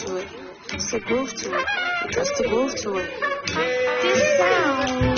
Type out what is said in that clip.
to it. It's a groove to it. Just a groove to it. This sound